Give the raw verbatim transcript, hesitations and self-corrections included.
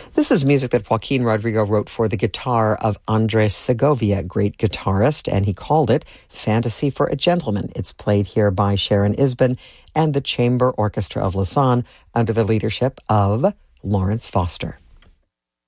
This is music that Joaquin Rodrigo wrote for the guitar of Andres Segovia, great guitarist, and he called it Fantasy for a Gentleman. It's played here by Sharon Isbin and the Chamber Orchestra of Lausanne under the leadership of Lawrence Foster.